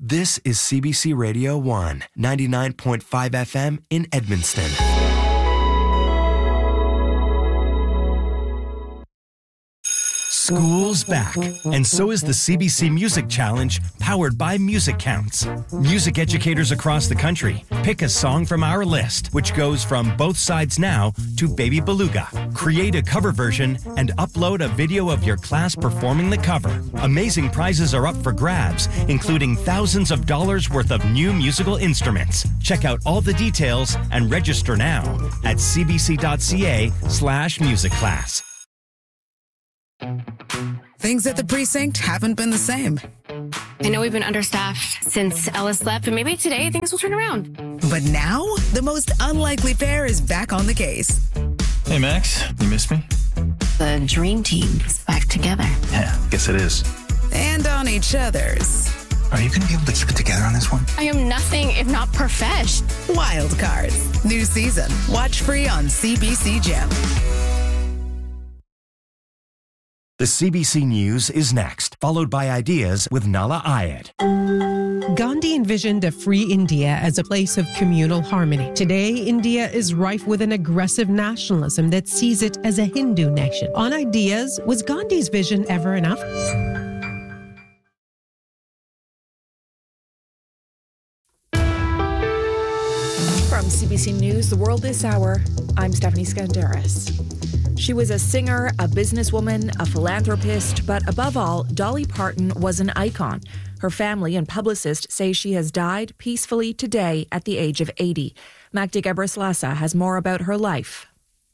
This is CBC Radio 1, 99.5 FM in Edmundston. School's back, and so is the CBC Music Challenge, powered by Music Counts. Music educators across the country pick a song from our list, which goes from Both Sides Now to Baby Beluga. Create a cover version and upload a video of your class performing the cover. Amazing prizes are up for grabs, including thousands of dollars worth of new musical instruments. Check out all the details and register now at cbc.ca/musicclass. Things at the precinct haven't been the same. I know we've been understaffed since Ellis left, but maybe today things will turn around. But now, the most unlikely pair is back on the case. Hey, Max, you missed me? The dream team's back together. Yeah, guess it is. And on each other's. Are you going to be able to keep it together on this one? I am nothing if not profesh. Wild Cards. New season. Watch free on CBC Gem. The CBC News is next, followed by Ideas with Nala Ayed. Gandhi envisioned a free India as a place of communal harmony. Today, India is rife with an aggressive nationalism that sees it as a Hindu nation. On Ideas, was Gandhi's vision ever enough? From CBC News, The World This Hour, I'm Stephanie Skandaris. She was a singer, a businesswoman, a philanthropist, but above all, Dolly Parton was an icon. Her family and publicist say she has died peacefully today at the age of 80. Magda Gebrselassie has more about her life.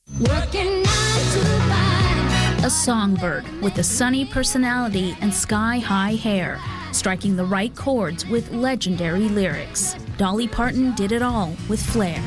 A songbird with a sunny personality and sky-high hair, striking the right chords with legendary lyrics. Dolly Parton did it all with flair.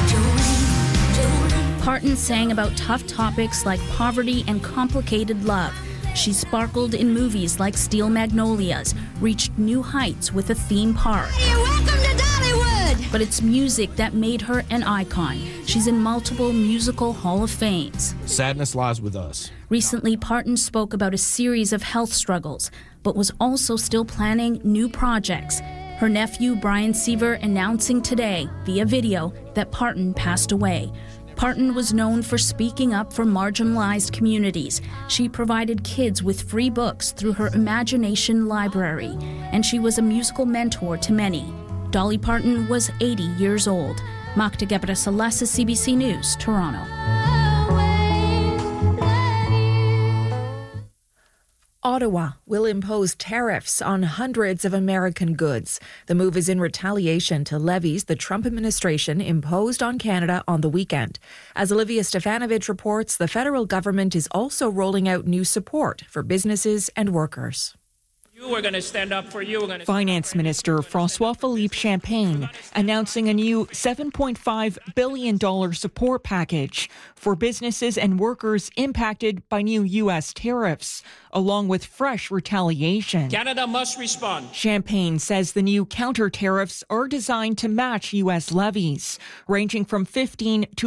Parton sang about tough topics like poverty and complicated love. She sparkled in movies like Steel Magnolias, reached new heights with a theme park. Hey, welcome to Dollywood! But it's music that made her an icon. She's in multiple musical Hall of Fames. Sadness lies with us. Recently, Parton spoke about a series of health struggles, but was also still planning new projects. Her nephew, Brian Seaver, announcing today via video that Parton passed away. Parton was known for speaking up for marginalized communities. She provided kids with free books through her Imagination Library, and she was a musical mentor to many. Dolly Parton was 80 years old. Magda Gebrselassie, CBC News, Toronto. Ottawa will impose tariffs on hundreds of American goods. The move is in retaliation to levies the Trump administration imposed on Canada on the weekend. As Olivia Stefanovich reports, the federal government is also rolling out new support for businesses and workers. We're going to stand up for you. Finance Minister François-Philippe Champagne announcing a new $7.5 billion support package for businesses and workers impacted by new U.S. tariffs, along with fresh retaliation. Canada must respond. Champagne says the new counter tariffs are designed to match U.S. levies, ranging from 15 to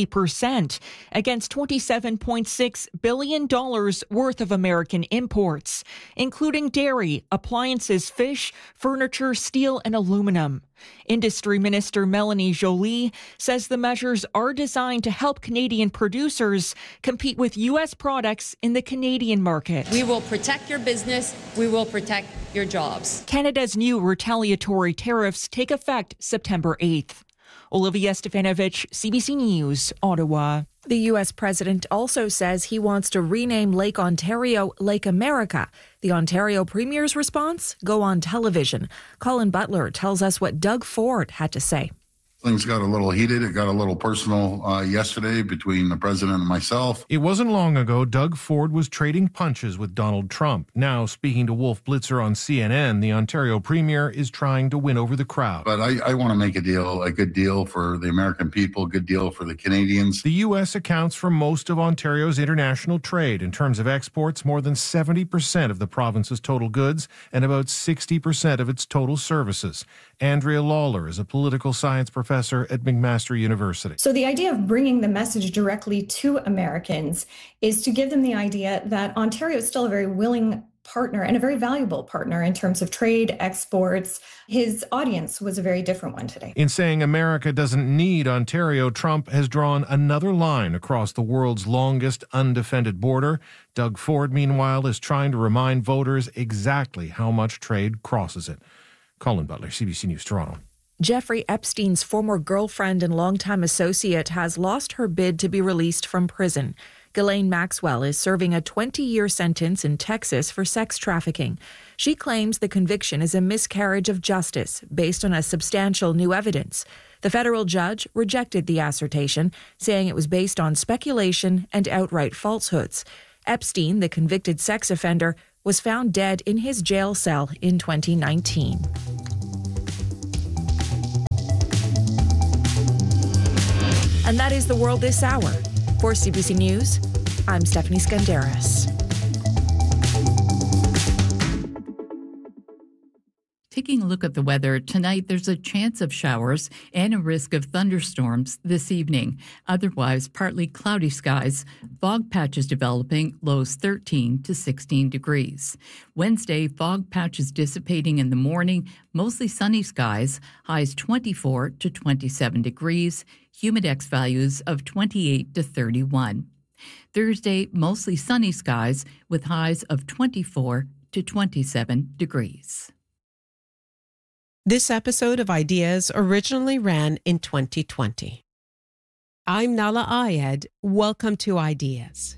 50% against $27.6 billion worth of American imports, including dairy, appliances, fish, furniture, steel, and aluminum. Industry Minister Melanie Joly says the measures are designed to help Canadian producers compete with U.S. products in the Canadian market. We will protect your business. We will protect your jobs. Canada's new retaliatory tariffs take effect September 8th. Olivia Stefanovich, CBC News, Ottawa. The U.S. president also says he wants to rename Lake Ontario Lake America. The Ontario Premier's response? Go on television. Colin Butler tells us what Doug Ford had to say. Things got a little heated. It got a little personal yesterday between the president and myself. It wasn't long ago Doug Ford was trading punches with Donald Trump. Now, speaking to Wolf Blitzer on CNN, the Ontario Premier is trying to win over the crowd. But I want to make a good deal for the American people, a good deal for the Canadians. The U.S. accounts for most of Ontario's international trade. In terms of exports, more than 70% of the province's total goods and about 60% of its total services. Andrea Lawler is a political science professor at McMaster University. So the idea of bringing the message directly to Americans is to give them the idea that Ontario is still a very willing partner and a very valuable partner in terms of trade, exports. His audience was a very different one today. In saying America doesn't need Ontario, Trump has drawn another line across the world's longest undefended border. Doug Ford, meanwhile, is trying to remind voters exactly how much trade crosses it. Colin Butler, CBC News, Toronto. Jeffrey Epstein's former girlfriend and longtime associate has lost her bid to be released from prison. Ghislaine Maxwell is serving a 20-year sentence in Texas for sex trafficking. She claims the conviction is a miscarriage of justice based on a substantial new evidence. The federal judge rejected the assertion, saying it was based on speculation and outright falsehoods. Epstein, the convicted sex offender, was found dead in his jail cell in 2019. And that is the world this hour. For CBC News, I'm Stephanie Skandaris. Taking a look at the weather, tonight there's a chance of showers and a risk of thunderstorms this evening. Otherwise, partly cloudy skies, fog patches developing, lows 13 to 16 degrees. Wednesday, fog patches dissipating in the morning, mostly sunny skies, highs 24 to 27 degrees, humidex values of 28 to 31. Thursday, mostly sunny skies with highs of 24 to 27 degrees. This episode of Ideas originally ran in 2020. I'm Nala Ayed. Welcome to Ideas.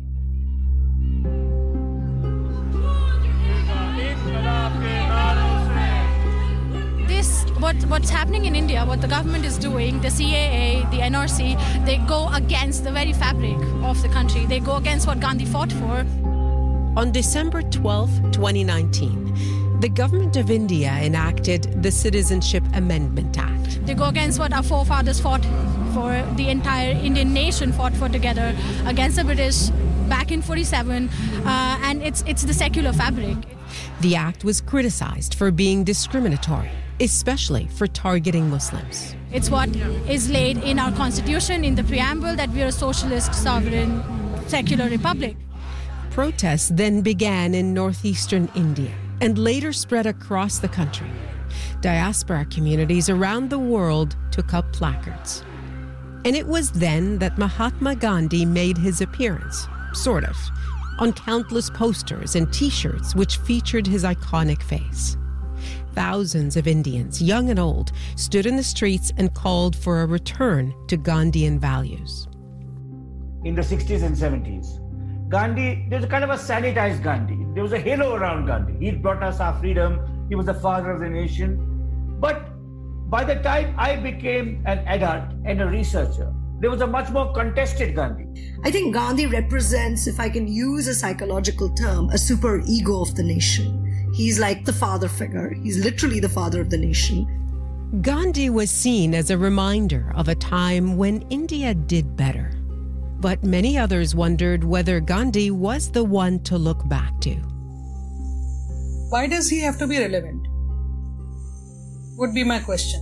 What's happening in India, what the government is doing, the CAA, the NRC, they go against the very fabric of the country. They go against what Gandhi fought for. On December 12, 2019, the government of India enacted the Citizenship Amendment Act. They go against what our forefathers fought for, the entire Indian nation fought for together, against the British back in 47, and it's the secular fabric. The act was criticized for being discriminatory, especially for targeting Muslims. It's what is laid in our constitution, in the preamble, that we are a socialist, sovereign, secular republic. Protests then began in northeastern India and later spread across the country. Diaspora communities around the world took up placards. And it was then that Mahatma Gandhi made his appearance, sort of, on countless posters and T-shirts which featured his iconic face. Thousands of Indians, young and old, stood in the streets and called for a return to Gandhian values. In the 60s and 70s, Gandhi, there's a kind of a sanitized Gandhi. There was a halo around Gandhi. He brought us our freedom. He was the father of the nation. But by the time I became an adult and a researcher, there was a much more contested Gandhi. I think Gandhi represents, if I can use a psychological term, a super ego of the nation. He's like the father figure. He's literally the father of the nation. Gandhi was seen as a reminder of a time when India did better. But many others wondered whether Gandhi was the one to look back to. Why does he have to be relevant? Would be my question.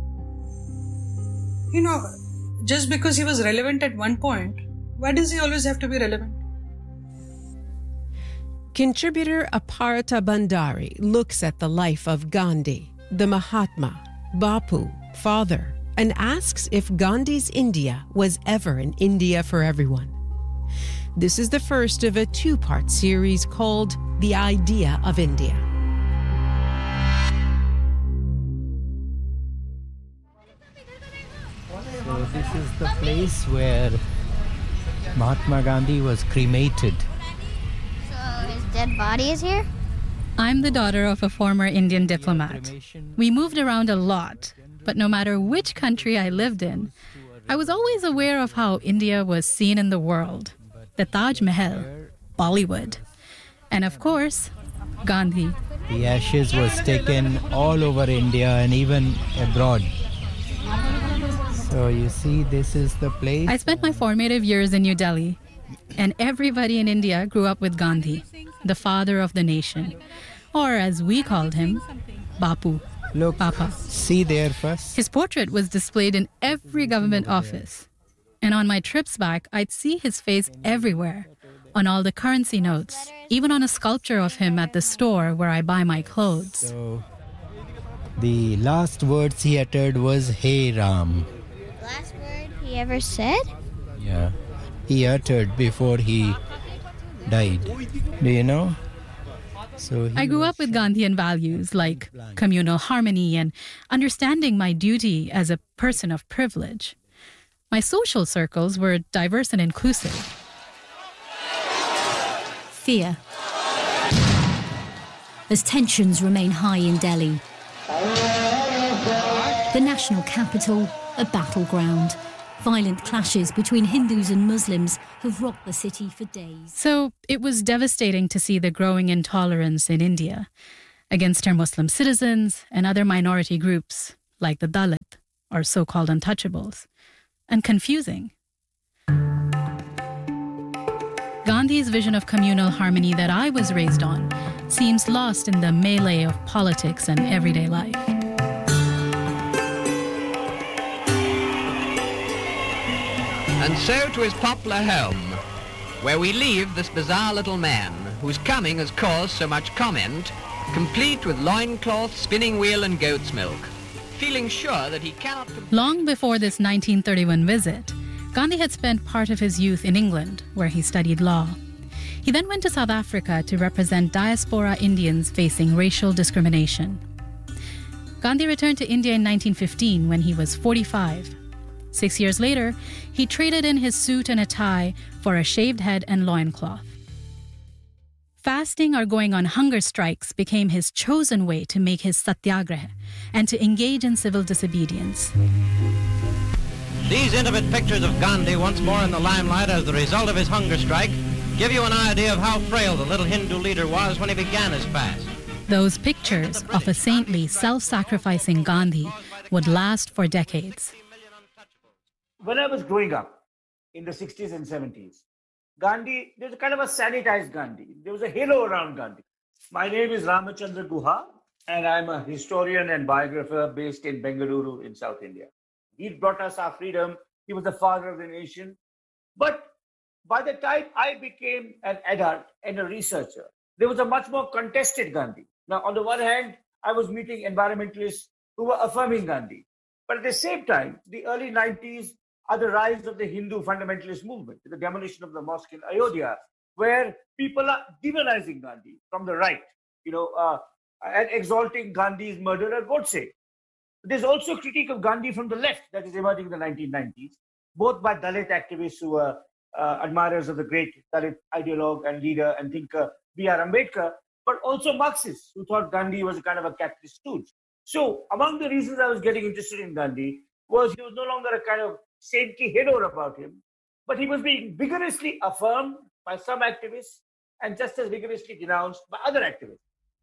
Just because he was relevant at one point, why does he always have to be relevant? Contributor Aparta Bandari looks at the life of Gandhi, the Mahatma, Bapu, father, and asks if Gandhi's India was ever an India for everyone. This is the first of a two-part series called The Idea of India. So this is the place where Mahatma Gandhi was cremated. His dead body is here? I'm the daughter of a former Indian diplomat. We moved around a lot, but no matter which country I lived in, I was always aware of how India was seen in the world. The Taj Mahal, Bollywood, and of course, Gandhi. The ashes was taken all over India and even abroad. So you see, this is the place. I spent my formative years in New Delhi, and everybody in India grew up with Gandhi, the father of the nation, or as we called him, Bapu. Look, Papa. See there first. His portrait was displayed in every government office. And on my trips back, I'd see his face everywhere, on all the currency notes, even on a sculpture of him at the store where I buy my clothes. So, the last words he uttered was, "Hey Ram." Last word he ever said? Yeah, he uttered before he died. Do you know? So I grew up with Gandhian values like communal harmony and understanding my duty as a person of privilege. My social circles were diverse and inclusive. Fear. As tensions remain high in Delhi, the national capital, a battleground. Violent clashes between Hindus and Muslims have rocked the city for days. So it was devastating to see the growing intolerance in India against her Muslim citizens and other minority groups like the Dalit, or so-called untouchables, and confusing. Gandhi's vision of communal harmony that I was raised on seems lost in the melee of politics and everyday life. And so to his poplar home, where we leave this bizarre little man whose coming has caused so much comment, complete with loincloth, spinning wheel and goat's milk, feeling sure that he cannot... Long before this 1931 visit, Gandhi had spent part of his youth in England, where he studied law. He then went to South Africa to represent diaspora Indians facing racial discrimination. Gandhi returned to India in 1915 when he was 45. 6 years later, he traded in his suit and a tie for a shaved head and loincloth. Fasting or going on hunger strikes became his chosen way to make his satyagraha and to engage in civil disobedience. These intimate pictures of Gandhi once more in the limelight as the result of his hunger strike give you an idea of how frail the little Hindu leader was when he began his fast. Those pictures of a saintly, self-sacrificing Gandhi would last for decades. When I was growing up in the 60s and 70s, Gandhi, there's a kind of a sanitized Gandhi. There was a halo around Gandhi. My name is Ramachandra Guha, and I'm a historian and biographer based in Bengaluru in South India. He brought us our freedom. He was the father of the nation. But by the time I became an adult and a researcher, there was a much more contested Gandhi. Now, on the one hand, I was meeting environmentalists who were affirming Gandhi. But at the same time, the early 90s are the rise of the Hindu fundamentalist movement, the demolition of the mosque in Ayodhya, where people are demonizing Gandhi from the right, and exalting Gandhi's murderer, Godse. There's also critique of Gandhi from the left that is emerging in the 1990s, both by Dalit activists who were admirers of the great Dalit ideologue and leader and thinker B.R. Ambedkar, but also Marxists who thought Gandhi was a kind of a capitalist stooge. So among the reasons I was getting interested in Gandhi was he was no longer a kind of saintly halo about him, but he was being vigorously affirmed by some activists and just as vigorously denounced by other activists.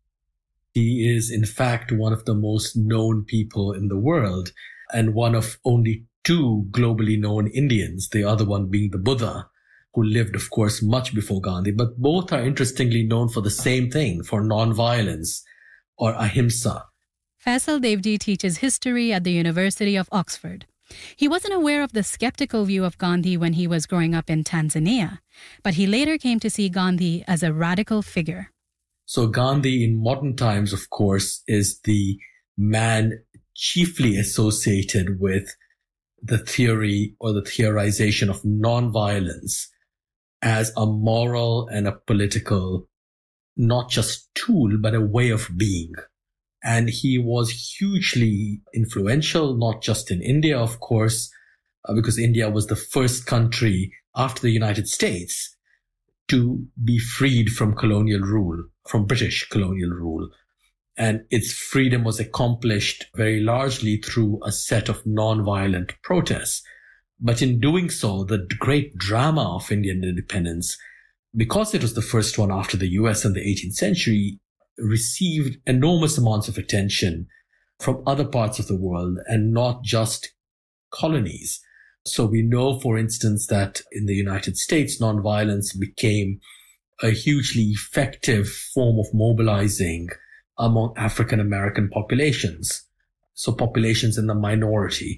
He is, in fact, one of the most known people in the world and one of only two globally known Indians, the other one being the Buddha, who lived, of course, much before Gandhi. But both are interestingly known for the same thing, for non-violence or ahimsa. Faisal Devji teaches history at the University of Oxford. He wasn't aware of the skeptical view of Gandhi when he was growing up in Tanzania, but he later came to see Gandhi as a radical figure. So Gandhi in modern times, of course, is the man chiefly associated with the theory or the theorization of non-violence as a moral and a political, not just tool, but a way of being. And he was hugely influential, not just in India, of course, because India was the first country after the United States to be freed from colonial rule, from British colonial rule. And its freedom was accomplished very largely through a set of non-violent protests. But in doing so, the great drama of Indian independence, because it was the first one after the US in the 18th century, received enormous amounts of attention from other parts of the world and not just colonies. So we know, for instance, that in the United States, nonviolence became a hugely effective form of mobilizing among African American populations. So populations in the minority.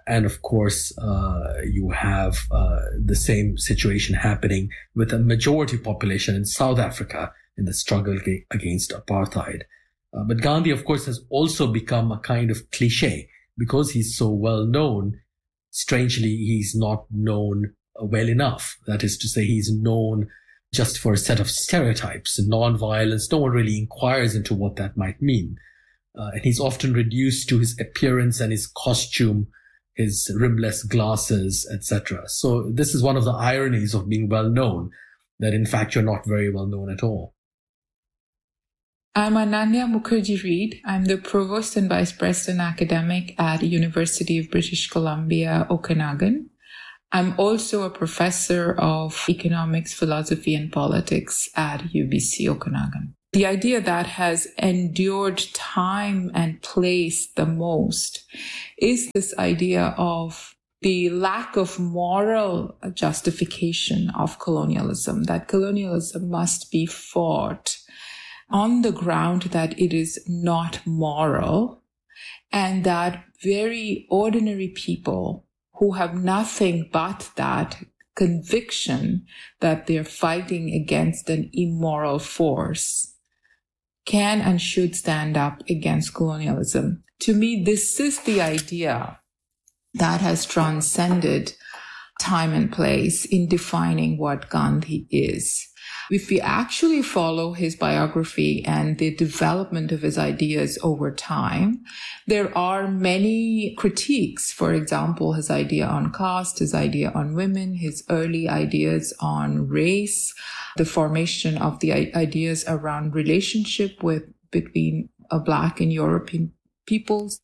And of course, you have the same situation happening with a majority population in South Africa in the struggle against apartheid. But Gandhi, of course, has also become a kind of cliche because he's so well known. Strangely, he's not known well enough. That is to say, he's known just for a set of stereotypes and non-violence. No one really inquires into what that might mean. And he's often reduced to his appearance and his costume, his rimless glasses, etc. So this is one of the ironies of being well known, that in fact you're not very well known at all. I'm Ananya Mukherjee-Reid. I'm the Provost and Vice President Academic at the University of British Columbia, Okanagan. I'm also a professor of economics, philosophy, and politics at UBC Okanagan. The idea that has endured time and place the most is this idea of the lack of moral justification of colonialism, that colonialism must be fought on the ground that it is not moral, and that very ordinary people who have nothing but that conviction that they're fighting against an immoral force can and should stand up against colonialism. To me, this is the idea that has transcended time and place in defining what Gandhi is. If we actually follow his biography and the development of his ideas over time, there are many critiques. For example, his idea on caste, his idea on women, his early ideas on race, the formation of the ideas around relationship between Black and European peoples.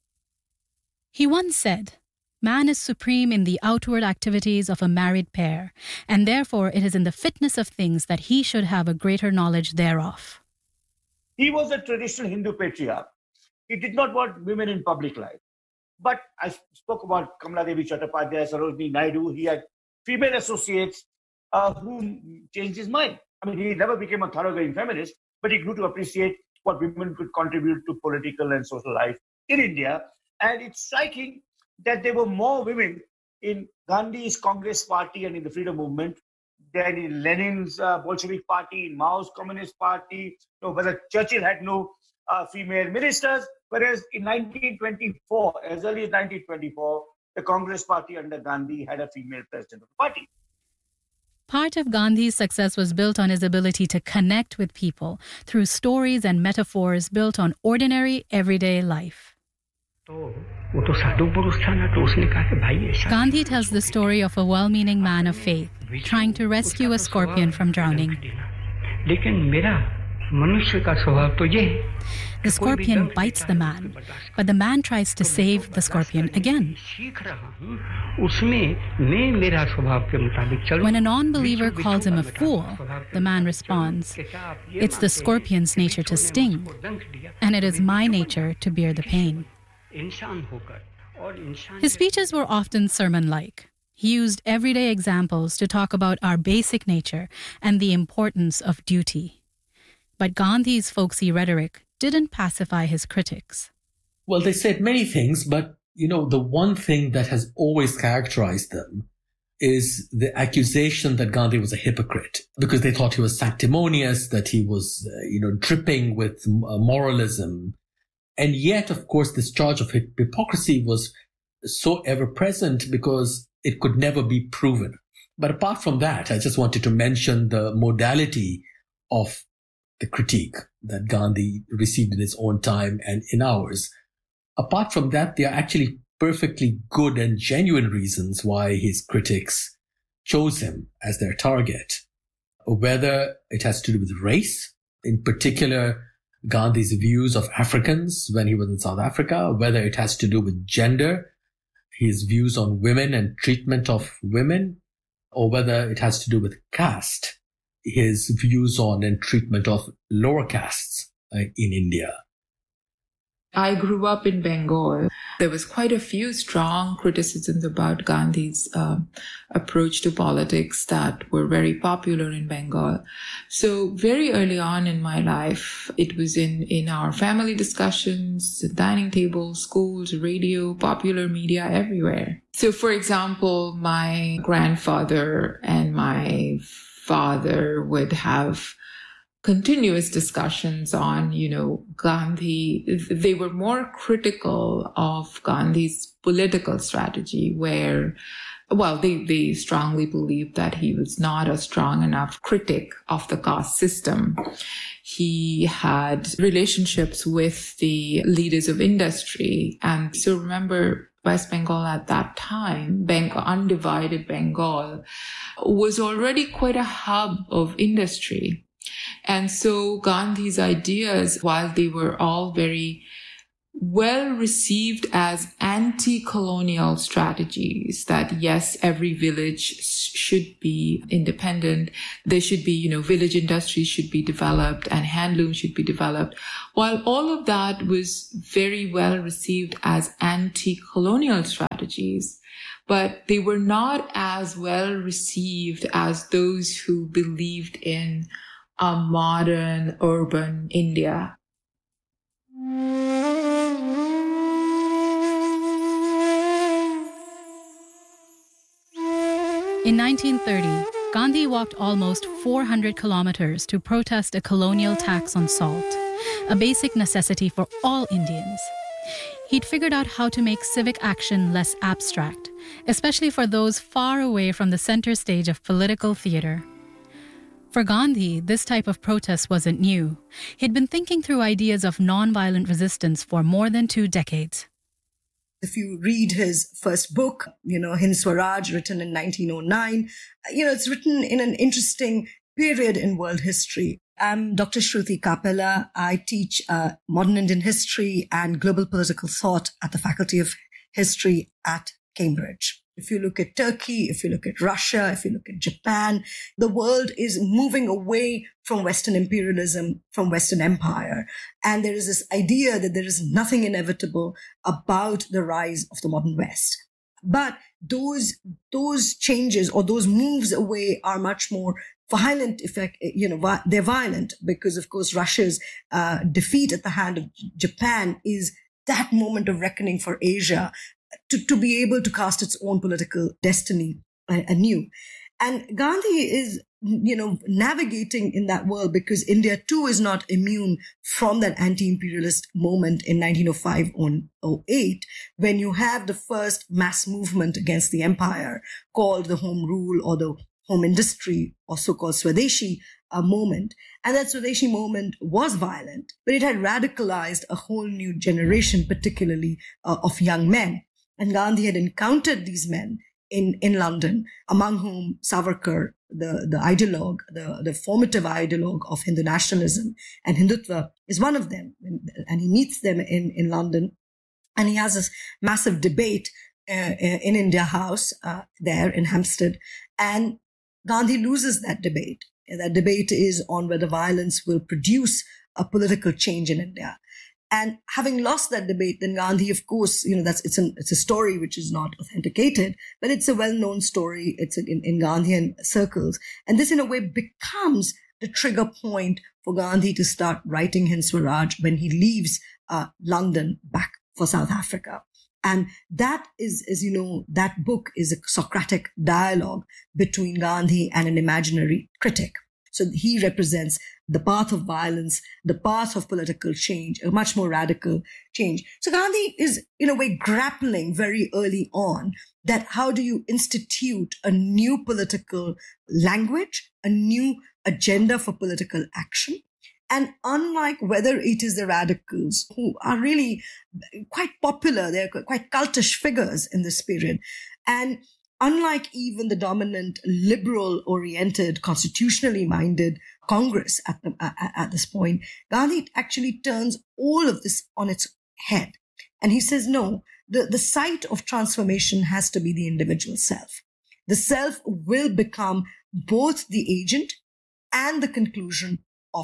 He once said, "Man is supreme in the outward activities of a married pair, and therefore it is in the fitness of things that he should have a greater knowledge thereof." He was a traditional Hindu patriarch. He did not want women in public life. But I spoke about Kamala Devi Chattopadhyay, Sarojini Naidu. He had female associates who changed his mind. I mean, he never became a thoroughgoing feminist, but he grew to appreciate what women could contribute to political and social life in India. And it's striking that there were more women in Gandhi's Congress party and in the freedom movement than in Lenin's Bolshevik party, in Mao's Communist party, whether Churchill had no female ministers, whereas in 1924, as early as 1924, the Congress party under Gandhi had a female president of the party. Part of Gandhi's success was built on his ability to connect with people through stories and metaphors built on ordinary, everyday life. Gandhi tells the story of a well-meaning man of faith trying to rescue a scorpion from drowning. The scorpion bites the man, but the man tries to save the scorpion again. When a non-believer calls him a fool, the man responds, "It's the scorpion's nature to sting, and it is my nature to bear the pain." His speeches were often sermon-like. He used everyday examples to talk about our basic nature and the importance of duty. But Gandhi's folksy rhetoric didn't pacify his critics. Well, they said many things, but, the one thing that has always characterized them is the accusation that Gandhi was a hypocrite because they thought he was sanctimonious, that he was, dripping with moralism. And yet, of course, this charge of hypocrisy was so ever-present because it could never be proven. But apart from that, I just wanted to mention the modality of the critique that Gandhi received in his own time and in ours. Apart from that, there are actually perfectly good and genuine reasons why his critics chose him as their target. Whether it has to do with race, in particular, Gandhi's views of Africans when he was in South Africa, whether it has to do with gender, his views on women and treatment of women, or whether it has to do with caste, his views on and treatment of lower castes in India. I grew up in Bengal. There was quite a few strong criticisms about Gandhi's approach to politics that were very popular in Bengal. So very early on in my life, it was in our family discussions, dining tables, schools, radio, popular media, everywhere. So for example, my grandfather and my father would have continuous discussions on, Gandhi. They were more critical of Gandhi's political strategy where, they strongly believed that he was not a strong enough critic of the caste system. He had relationships with the leaders of industry. And so remember, West Bengal at that time, undivided Bengal, was already quite a hub of industry. And so Gandhi's ideas, while they were all very well received as anti-colonial strategies, that yes, every village should be independent, there should be, village industries should be developed and handloom should be developed. While all of that was very well received as anti-colonial strategies, but they were not as well received as those who believed in a modern urban India. In 1930, Gandhi walked almost 400 kilometers to protest a colonial tax on salt, a basic necessity for all Indians. He'd figured out how to make civic action less abstract, especially for those far away from the center stage of political theater. For Gandhi, this type of protest wasn't new. He'd been thinking through ideas of nonviolent resistance for more than 2 decades. If you read his first book, Hind Swaraj, written in 1909, it's written in an interesting period in world history. I'm Dr. Shruti Kapela. I teach modern Indian history and global political thought at the Faculty of History at Cambridge. If you look at Turkey, if you look at Russia, if you look at Japan, the world is moving away from Western imperialism, from Western empire. And there is this idea that there is nothing inevitable about the rise of the modern West. But those changes or those moves away are much more violent. They're violent because, of course, Russia's defeat at the hand of Japan is that moment of reckoning for Asia, to be able to cast its own political destiny anew. And Gandhi is, navigating in that world because India too is not immune from that anti-imperialist moment in 1905-08, when you have the first mass movement against the empire called the Home Rule or the Home Industry, or so-called Swadeshi moment. And that Swadeshi moment was violent, but it had radicalized a whole new generation, particularly of young men. And Gandhi had encountered these men in London, among whom Savarkar, the ideologue, the formative ideologue of Hindu nationalism and Hindutva, is one of them. And he meets them in London. And he has this massive debate in India House there in Hampstead. And Gandhi loses that debate. That debate is on whether violence will produce a political change in India. And having lost that debate, then Gandhi, of course, it's a story which is not authenticated, but it's a well-known story. It's in Gandhian circles. And this in a way becomes the trigger point for Gandhi to start writing Hind Swaraj when he leaves London back for South Africa. And that is, that book is a Socratic dialogue between Gandhi and an imaginary critic. So he represents the path of violence, the path of political change, a much more radical change. So Gandhi is, in a way, grappling very early on that how do you institute a new political language, a new agenda for political action? And unlike whether it is the radicals who are really quite popular, they're quite cultish figures in this period. And unlike even the dominant liberal-oriented, constitutionally minded Congress at this point, Gandhi actually turns all of this on its head. And he says, no, the site of transformation has to be the individual self. The self will become both the agent and the conclusion of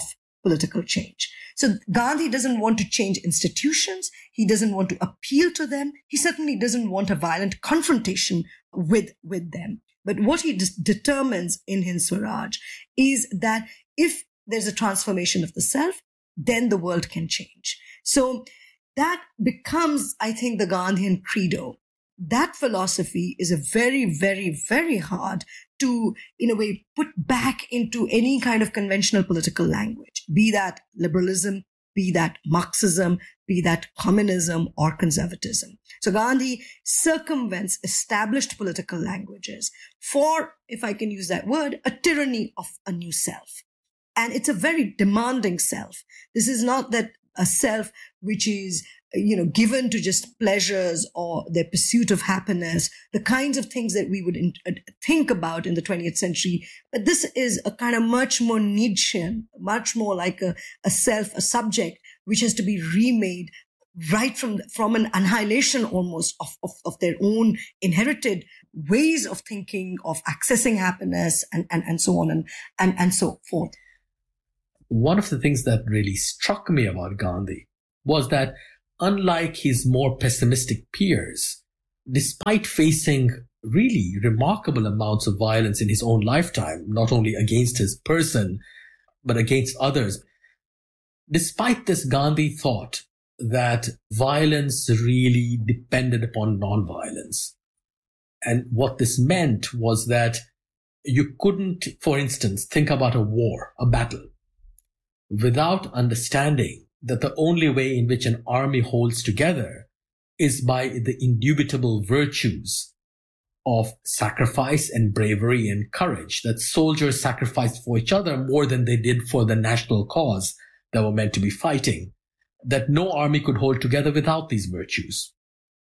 political change. So Gandhi doesn't want to change institutions. He doesn't want to appeal to them. He certainly doesn't want a violent confrontation with them. But what he determines in Hind Swaraj is that if there's a transformation of the self, then the world can change. So that becomes, I think, the Gandhian credo. That philosophy is a very, very, very hard to, in a way, put back into any kind of conventional political language, be that liberalism, be that Marxism, be that communism or conservatism. So Gandhi circumvents established political languages for, if I can use that word, a tyranny of a new self. And it's a very demanding self. This is not that a self which is, given to just pleasures or the pursuit of happiness, the kinds of things that we would think about in the 20th century. But this is a kind of much more Nietzschean, much more like a self, a subject, which has to be remade right from an annihilation almost of their own inherited ways of thinking, of accessing happiness and so on and so forth. One of the things that really struck me about Gandhi was that unlike his more pessimistic peers, despite facing really remarkable amounts of violence in his own lifetime, not only against his person, but against others, despite this, Gandhi thought that violence really depended upon nonviolence. And what this meant was that you couldn't, for instance, think about a war, a battle, without understanding that the only way in which an army holds together is by the indubitable virtues of sacrifice and bravery and courage, that soldiers sacrificed for each other more than they did for the national cause that were meant to be fighting, that no army could hold together without these virtues.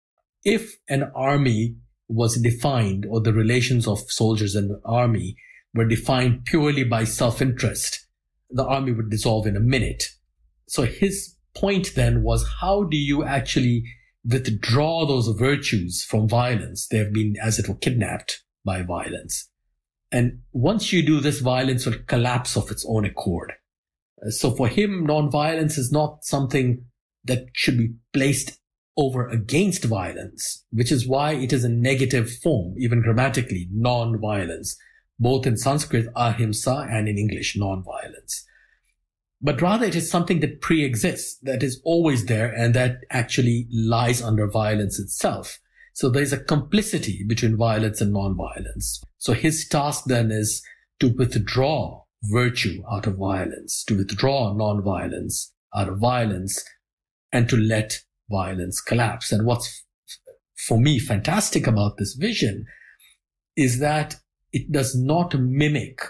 If an army was defined, or the relations of soldiers and the army were defined purely by self-interest, the army would dissolve in a minute. So his point then was, how do you actually withdraw those virtues from violence? They have been, as it were, kidnapped by violence. And once you do this, violence will collapse of its own accord. So for him, nonviolence is not something that should be placed over against violence, which is why it is a negative form, even grammatically, non-violence, both in Sanskrit, ahimsa, and in English, non-violence. But rather it is something that pre-exists, that is always there, and that actually lies under violence itself. So there's a complicity between violence and non-violence. So his task then is to withdraw virtue out of violence, to withdraw non-violence out of violence, and to let violence collapse. And what's, for me, fantastic about this vision is that it does not mimic,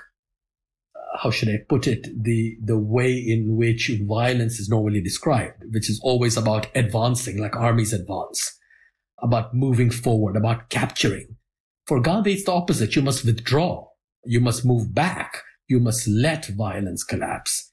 how should I put it, the way in which violence is normally described, which is always about advancing, like armies advance, about moving forward, about capturing. For Gandhi, it's the opposite. You must withdraw. You must move back. You must let violence collapse.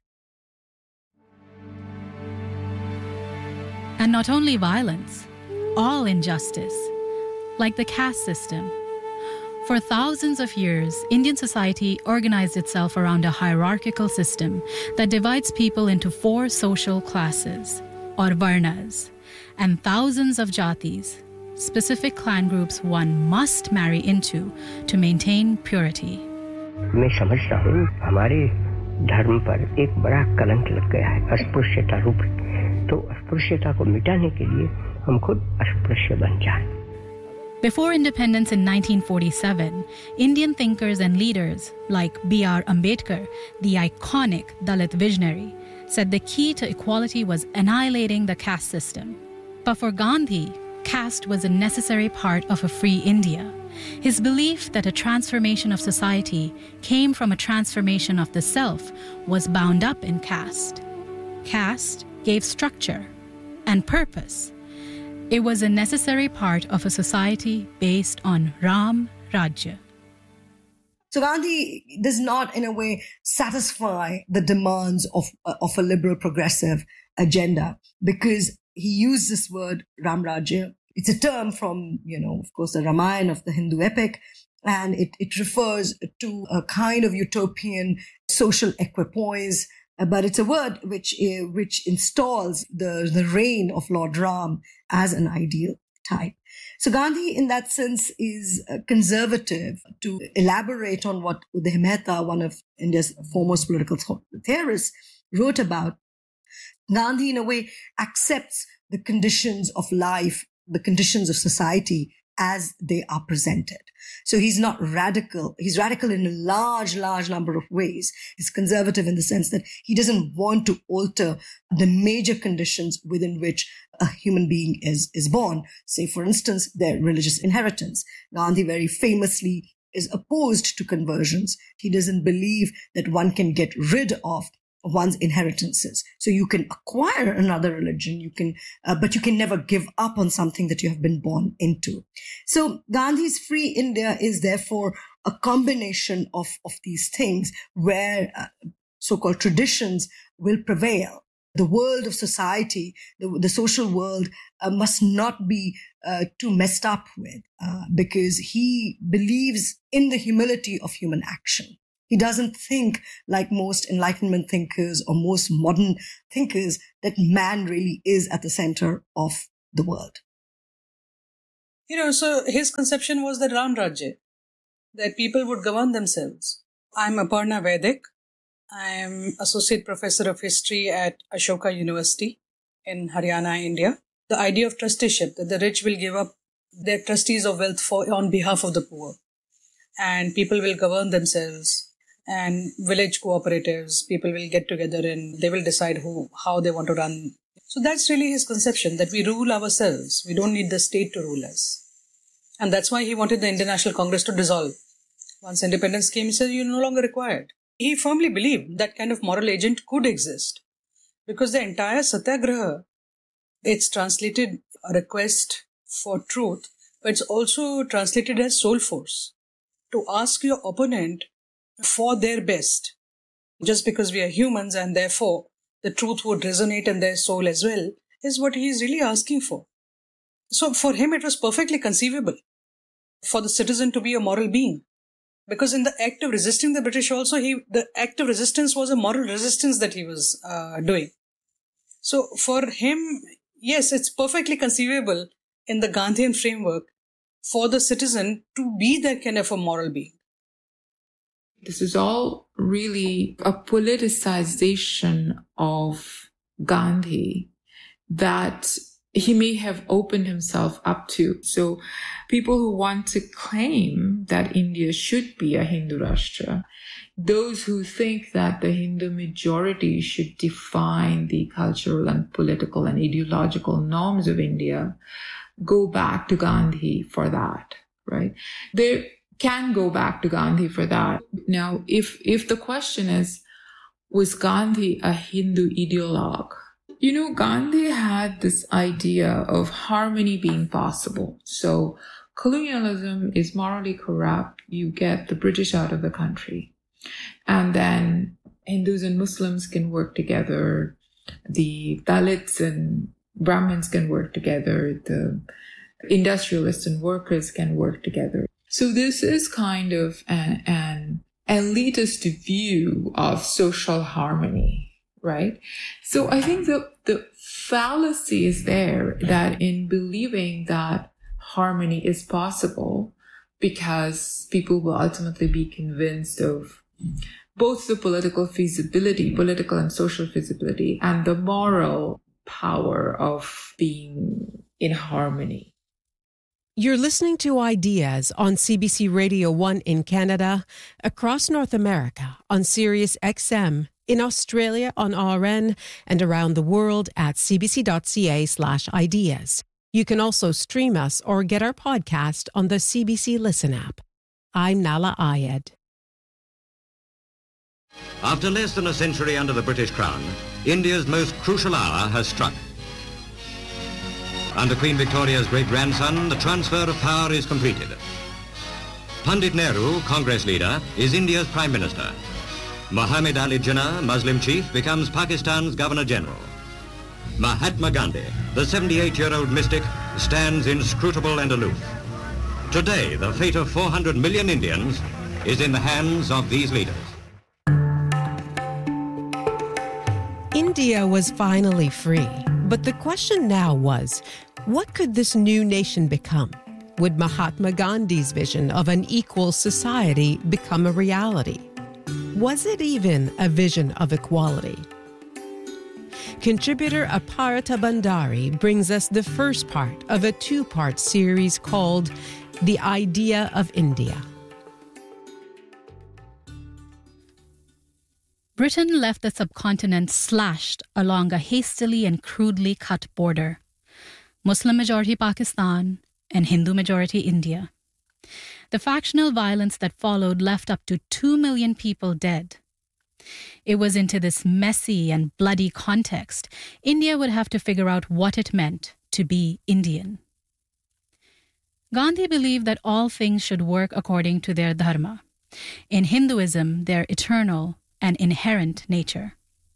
And not only violence, all injustice, like the caste system. For thousands of years, Indian society organized itself around a hierarchical system that divides people into 4 social classes, or varnas, and thousands of jatis, specific clan groups one must marry into to maintain purity. मैं समझता हूँ हमारे धर्म पर एक बड़ा कलंक लग गया है, अस्पृश्यता रूप। तो अस्पृश्यता को मिटाने के लिए हम खुद अस्पृश्य बन जाएं। Before independence in 1947, Indian thinkers and leaders like B.R. Ambedkar, the iconic Dalit visionary, said the key to equality was annihilating the caste system. But for Gandhi, caste was a necessary part of a free India. His belief that a transformation of society came from a transformation of the self was bound up in caste. Caste gave structure and purpose. It was a necessary part of a society based on Ram Rajya. So Gandhi does not, in a way, satisfy the demands of a liberal progressive agenda, because he used this word Ram Rajya. It's a term from, of course, the Ramayana of the Hindu epic, and it refers to a kind of utopian social equipoise but it's a word which installs the reign of Lord Ram as an ideal type. So Gandhi, in that sense, is conservative. To elaborate on what Uday Mehta, one of India's foremost political theorists, wrote about, Gandhi, in a way, accepts the conditions of life, the conditions of society as they are presented. So he's not radical. He's radical in a large number of ways. He's conservative in the sense that he doesn't want to alter the major conditions within which a human being is born. Say, for instance, their religious inheritance. Gandhi very famously is opposed to conversions. He doesn't believe that one can get rid of one's inheritances. So you can acquire another religion, but you can never give up on something that you have been born into. So Gandhi's Free India is therefore a combination of these things where so-called traditions will prevail. The world of society, the social world must not be too messed up with, because he believes in the humility of human action. He doesn't think like most Enlightenment thinkers or most modern thinkers that man really is at the center of the world. So his conception was the Ram Rajya, that people would govern themselves. I'm Aparna Vaidik. I'm Associate Professor of History at Ashoka University in Haryana, India. The idea of trusteeship, that the rich will give up their trustees of wealth on behalf of the poor, and people will govern themselves. And village cooperatives, people will get together and they will decide how they want to run. So that's really his conception, that we rule ourselves. We don't need the state to rule us. And that's why he wanted the Indian National Congress to dissolve. Once independence came, he said, you're no longer required. He firmly believed that kind of moral agent could exist, because the entire Satyagraha, it's translated a request for truth, but it's also translated as soul force. To ask your opponent for their best, just because we are humans and therefore the truth would resonate in their soul as well, is what he is really asking for. So for him, it was perfectly conceivable for the citizen to be a moral being, because in the act of resisting the British also, the act of resistance was a moral resistance that he was doing. So for him, yes, it's perfectly conceivable in the Gandhian framework for the citizen to be that kind of a moral being. This is all really a politicization of Gandhi that he may have opened himself up to. So people who want to claim that India should be a Hindu Rashtra, those who think that the Hindu majority should define the cultural and political and ideological norms of India, go back to Gandhi for that, right? They can go back to Gandhi for that. Now, if the question is, was Gandhi a Hindu ideologue? Gandhi had this idea of harmony being possible. So colonialism is morally corrupt. You get the British out of the country. And then Hindus and Muslims can work together. The Dalits and Brahmins can work together. The industrialists and workers can work together. So this is kind of an elitist view of social harmony, right? So I think the fallacy is there, that in believing that harmony is possible, because people will ultimately be convinced of both the political and social feasibility, and the moral power of being in harmony. You're listening to Ideas on CBC Radio 1 in Canada, across North America on Sirius XM, in Australia on RN, and around the world at cbc.ca/ideas. You can also stream us or get our podcast on the CBC Listen app. I'm Nala Ayed. After less than a century under the British Crown, India's most crucial hour has struck. Under Queen Victoria's great-grandson, the transfer of power is completed. Pandit Nehru, Congress leader, is India's Prime Minister. Muhammad Ali Jinnah, Muslim chief, becomes Pakistan's Governor-General. Mahatma Gandhi, the 78-year-old mystic, stands inscrutable and aloof. Today, the fate of 400 million Indians is in the hands of these leaders. India was finally free. But the question now was, what could this new nation become? Would Mahatma Gandhi's vision of an equal society become a reality? Was it even a vision of equality? Contributor Aparita Bandari brings us the first part of a two-part series called The Idea of India. Britain left the subcontinent slashed along a hastily and crudely cut border. Muslim-majority Pakistan and Hindu-majority India. The factional violence that followed left up to 2 million people dead. It was into this messy and bloody context India would have to figure out what it meant to be Indian. Gandhi believed that all things should work according to their dharma. In Hinduism, their eternal and inherent nature.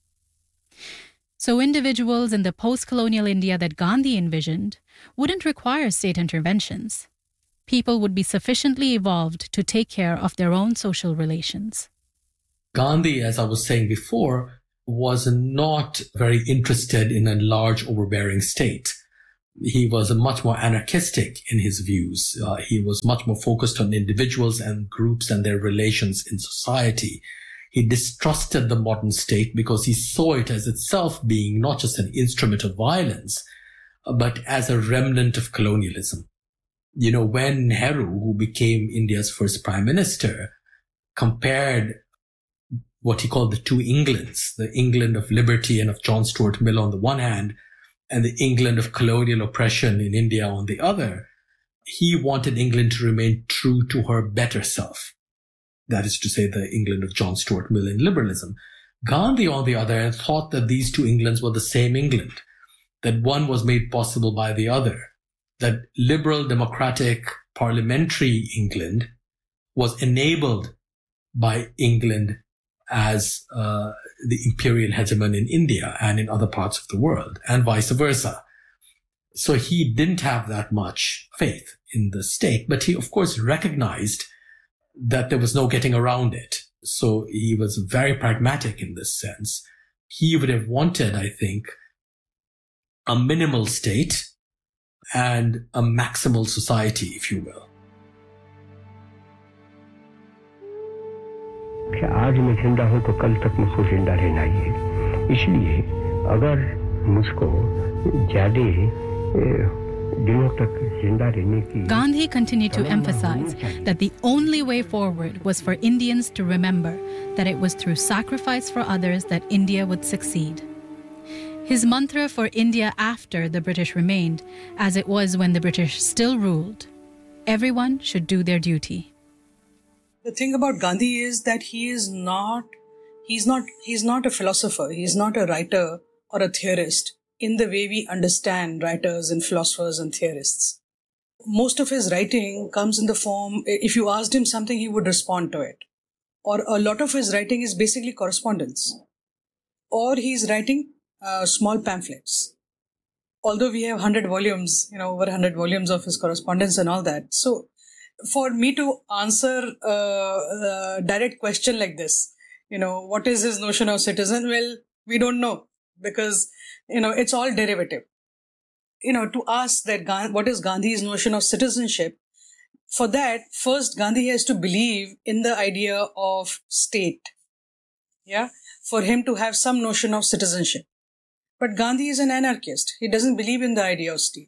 So individuals in the post-colonial India that Gandhi envisioned wouldn't require state interventions. People would be sufficiently evolved to take care of their own social relations. Gandhi, as I was saying before, was not very interested in a large overbearing state. He was much more anarchistic in his views. He was much more focused on individuals and groups and their relations in society. He distrusted the modern state because he saw it as itself being not just an instrument of violence, but as a remnant of colonialism. You know, when Nehru, who became India's first prime minister, compared what he called the two Englands, the England of liberty and of John Stuart Mill on the one hand, and the England of colonial oppression in India on the other, he wanted England to remain true to her better self. That is to say, the England of John Stuart Mill in liberalism. Gandhi, on the other hand, thought that these two Englands were the same England, that one was made possible by the other, that liberal, democratic, parliamentary England was enabled by England as the imperial hegemon in India and in other parts of the world, and vice versa. So he didn't have that much faith in the state, but he, of course, recognized that there was no getting around it. So he was very pragmatic in this sense. He would have wanted, I think, a minimal state and a maximal society, if you will. आज मैं जिंदा हूं तो कल तक मुझको जिंदा रहना ही है, इसलिए अगर मुझको ज़्यादा दिनों तक जिंदा रहने की. Gandhi continued to emphasize that the only way forward was for Indians to remember that it was through sacrifice for others that India would succeed. His mantra for India after the British remained, as it was when the British still ruled: everyone should do their duty. The thing about Gandhi is that he's not a philosopher. He's not a writer or a theorist in the way we understand writers and philosophers and theorists. Most of his writing comes in the form, if you asked him something, he would respond to it. Or a lot of his writing is basically correspondence. Or he's writing small pamphlets. Although we have 100 volumes, over 100 volumes of his correspondence and all that. So for me to answer a direct question like this, what is his notion of citizen? Well, we don't know because, it's all derivative. To ask that what is Gandhi's notion of citizenship, for that, first Gandhi has to believe in the idea of state. Yeah, for him to have some notion of citizenship. But Gandhi is an anarchist. He doesn't believe in the idea of state.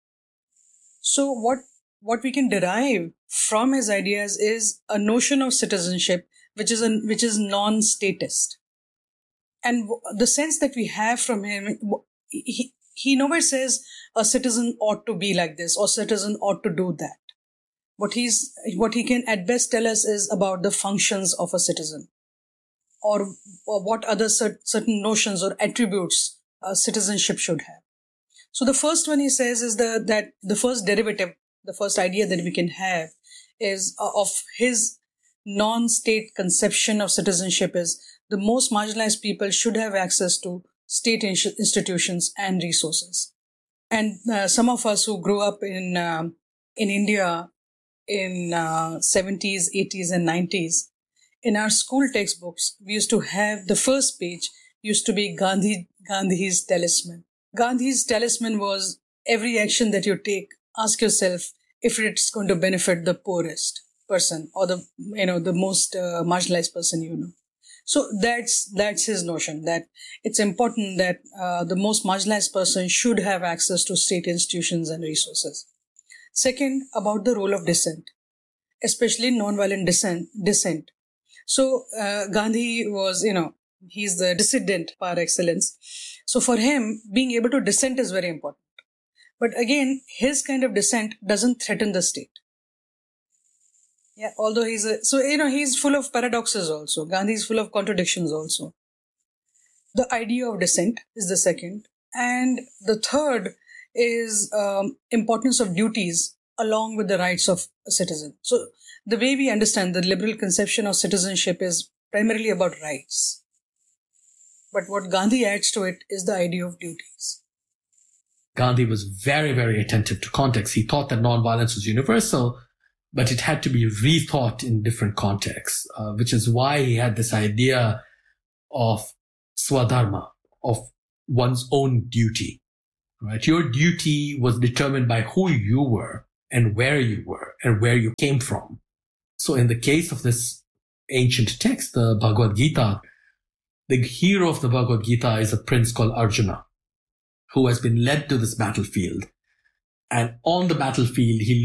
So what we can derive from his ideas is a notion of citizenship which is non-statist. And the sense that we have from him, he nowhere says a citizen ought to be like this or citizen ought to do that. What he can at best tell us is about the functions of a citizen or what other certain notions or attributes citizenship should have. So the first one he says is that the first derivative, the first idea that we can have is of his non-state conception of citizenship is the most marginalized people should have access to state institutions and resources. And some of us who grew up in India in 70s, 80s and 90s, in our school textbooks, we used to have the first page used to be Gandhi's talisman. Gandhi's talisman was every action that you take, ask yourself if it's going to benefit the poorest person or the most marginalized person you know. So that's his notion, that it's important that the most marginalized person should have access to state institutions and resources. Second, about the role of dissent, especially nonviolent dissent. So Gandhi was, he's the dissident par excellence. So for him, being able to dissent is very important. But again, his kind of dissent doesn't threaten the state. Yeah, although he's full of paradoxes also. Gandhi is full of contradictions also. The idea of dissent is the second. And the third is importance of duties along with the rights of a citizen. So the way we understand the liberal conception of citizenship is primarily about rights. But what Gandhi adds to it is the idea of duties. Gandhi was very, very attentive to context. He thought that nonviolence was universal, but it had to be rethought in different contexts, which is why he had this idea of swadharma, of one's own duty. Right? Your duty was determined by who you were and where you came from. So in the case of this ancient text, the Bhagavad Gita, the hero of the Bhagavad Gita is a prince called Arjuna, who has been led to this battlefield. And on the battlefield, he